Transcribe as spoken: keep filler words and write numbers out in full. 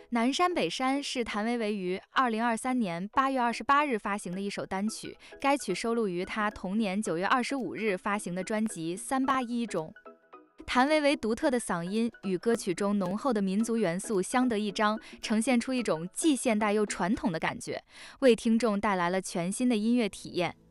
南山北山是谭维维于二零二三年八月二十八日发行的一首单曲，该曲收录于他同年九月二十五日发行的专辑《三八一》中。谭维维独特的嗓音与歌曲中浓厚的民族元素相得益彰，呈现出一种既现代又传统的感觉，为听众带来了全新的音乐体验。